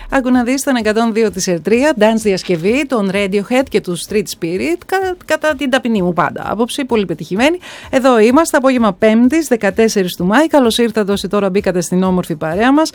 Άκου να δεις τον 102 της Ερτρία, dance διασκευή, τον Radiohead και του Street Spirit, κατά την ταπεινή μου πάντα άποψη, πολύ πετυχημένη. Εδώ είμαστε, απόγευμα Πέμπτης, 14 του Μάη. Καλώς ήρθατε όσοι τώρα μπήκατε στην όμορφη παρέα μας.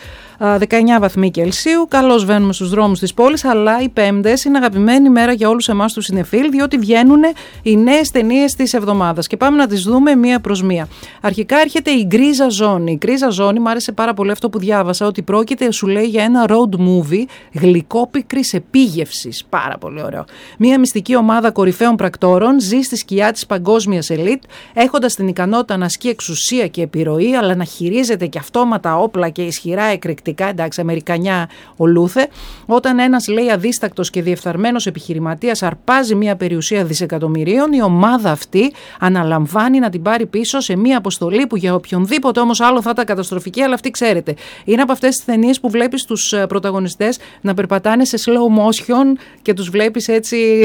19 βαθμοί Κελσίου. Καλώς βαίνουμε στους δρόμους της πόλης, αλλά οι Πέμπτες είναι αγαπημένη μέρα για όλους εμάς τους συνεφίλ, διότι βγαίνουν οι νέες ταινίες της εβδομάδας και πάμε να τις δούμε μία προς μία. Αρχικά έρχεται η Γκρίζα Ζώνη. Η Γκρίζα Ζώνη, μου άρεσε πάρα πολύ αυτό που διάβασα, ότι πρόκειται, σου λέει, για ένα road movie γλυκόπικρης επίγευσης. Πάρα πολύ ωραίο. Μία μυστική ομάδα κορυφαίων πρακτόρων ζει στη σκιά της παγκόσμιας ελίτ, έχοντας την ικανότητα να ασκεί εξουσία και επιρροή, αλλά να χειρίζεται και αυτόματα όπλα και ισχυρά εκρηκτικά, εντάξει, Αμερικανιά ολούθε. Όταν ένας, λέει, αδίστακτος και διεφθαρμένος επιχειρηματίας αρπάζει μία περιουσία δισεκατομμυρίων, η ομάδα αυτή αναλαμβάνει να την πάρει πίσω σε μία αποστολή που για οποιονδήποτε όμως άλλο θα ήταν καταστροφική, αλλά αυτή ξέρετε. Είναι από αυτές τις ταινίες που βλέπεις τους πρωταγωνιστές να περπατάνε σε slow motion και τους βλέπεις έτσι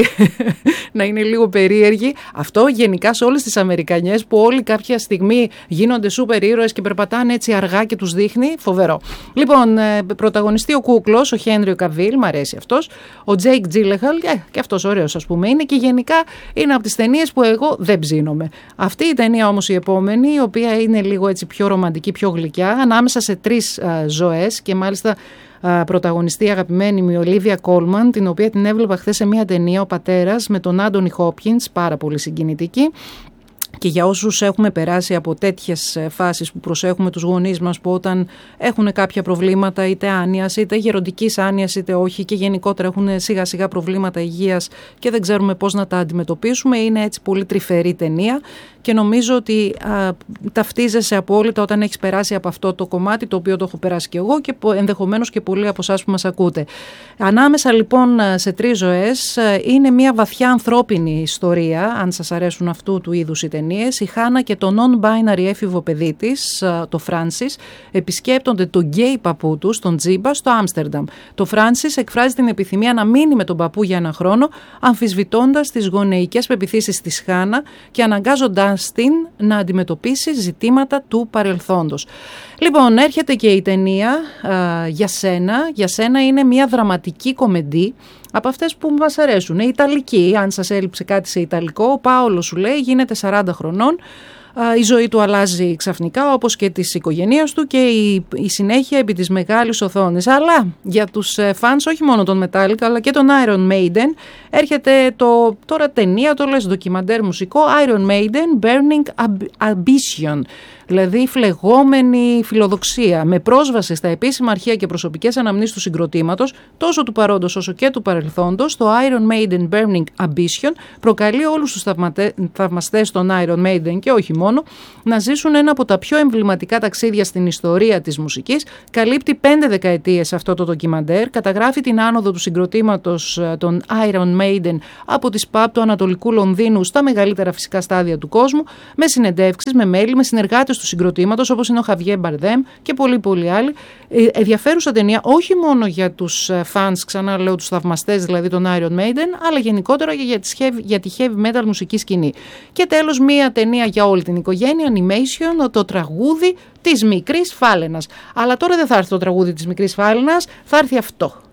να είναι λίγο περίεργοι. Αυτό γενικά σε όλες τις Αμερικανιές που όλοι κάποια στιγμή γίνονται σούπερ ήρωες και περπατάνε έτσι αργά και τους δείχνει. Φοβερό. Λοιπόν, πρωταγωνιστεί ο Κούκλος, ο Χένριο Καβίλ, μ' αρέσει αυτός. Ο Τζέικ Τζίλεχαλ, και αυτός ωραίος ας πούμε είναι, και γενικά είναι από τις ταινίες που εγώ δεν ψήνομαι. Αυτή η ταινία όμως η επόμενη, η οποία είναι λίγο έτσι πιο ρομαντική, πιο γλυκιά, ανάμεσα σε τρεις ζωές, και μάλιστα πρωταγωνιστή αγαπημένη μου η Ολίβια Κόλμαν, την οποία την έβλεπα χθες σε μια ταινία, Ο Πατέρας, με τον Άντονι Χόπκινς, πάρα πολύ συγκινητική. Και για όσους έχουμε περάσει από τέτοιες φάσεις που προσέχουμε τους γονείς μας, που όταν έχουν κάποια προβλήματα είτε άνοιας είτε γεροντικής άνοιας είτε όχι, και γενικότερα έχουν σιγά σιγά προβλήματα υγείας και δεν ξέρουμε πώς να τα αντιμετωπίσουμε, είναι έτσι πολύ τρυφερή ταινία και νομίζω ότι ταυτίζεσαι απόλυτα όταν έχεις περάσει από αυτό το κομμάτι, το οποίο το έχω περάσει και εγώ και ενδεχομένως και πολλοί από εσάς που μας ακούτε. Ανάμεσα λοιπόν σε τρεις ζωές είναι μια βαθιά ανθρώπινη ιστορία, αν σας αρέσουν αυτού του είδους οι ταινίες. Η Χάνα και το non-binary έφηβο παιδί της, το Φράνσις, επισκέπτονται τον γκέι παππού τους, τον Τζίμπα, στο Άμστερνταμ. Το Φράνσις εκφράζει την επιθυμία να μείνει με τον παππού για ένα χρόνο, αμφισβητώντας τις γονεϊκές πεποιθήσεις της Χάνα και αναγκάζοντάς την να αντιμετωπίσει ζητήματα του παρελθόντος. Λοιπόν, έρχεται και η ταινία «Για σένα». «Για σένα» είναι μια δραματική κομμεντή από αυτές που μας αρέσουν. Ιταλική, αν σας έλειψε κάτι σε ιταλικό, ο Πάολο, σου λέει, γίνεται 40 χρονών. Η ζωή του αλλάζει ξαφνικά, όπως και της οικογένειας του, και η συνέχεια επί της μεγάλης οθόνης. Αλλά για τους φανς όχι μόνο των Metallica αλλά και των Iron Maiden έρχεται τώρα ταινία, το λες ντοκιμαντέρ μουσικό, Iron Maiden Burning Ambition. Δηλαδή φλεγόμενη φιλοδοξία, με πρόσβαση στα επίσημα αρχεία και προσωπικές αναμνήσεις του συγκροτήματος, τόσο του παρόντος όσο και του παρελθόντος. Το Iron Maiden Burning Ambition προκαλεί όλους τους θαυμαστές των Iron Maiden και όχι μόνο να ζήσουν ένα από τα πιο εμβληματικά ταξίδια στην ιστορία της μουσικής. Καλύπτει 5 δεκαετίες αυτό το ντοκιμαντέρ, καταγράφει την άνοδο του συγκροτήματος των Iron Maiden από τις pub του Ανατολικού Λονδίνου στα μεγαλύτερα φυσικά στάδια του κόσμου, με συνεντεύξεις, με μέλη, με συνεργάτες του συγκροτήματος όπως είναι ο Χαβιέ Μπαρδέμ και πολλοί άλλοι. Ενδιαφέρουσα ταινία όχι μόνο για τους fans, ξανά λέω, τους θαυμαστές δηλαδή των Iron Maiden, αλλά γενικότερα για τη heavy metal μουσική σκηνή. Και τέλος μία ταινία για όλη την οικογένεια, animation, το τραγούδι της Μικρής Φάλαινας. Αλλά τώρα δεν θα έρθει το τραγούδι της Μικρής Φάλαινας, θα έρθει αυτό.